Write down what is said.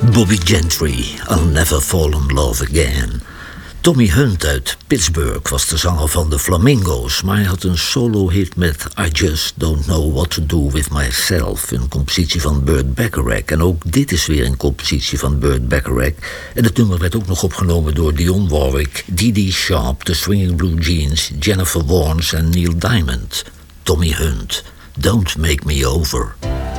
Bobby Gentry, I'll Never Fall in Love Again. Tommy Hunt uit Pittsburgh was de zanger van de Flamingo's, maar hij had een solo-hit met I Just Don't Know What to Do With Myself, een compositie van Burt Bacharach. En ook dit is weer een compositie van Burt Bacharach. En het nummer werd ook nog opgenomen door Dionne Warwick, Dee Dee Sharp, The Swinging Blue Jeans, Jennifer Warnes en Neil Diamond. Tommy Hunt, Don't Make Me Over.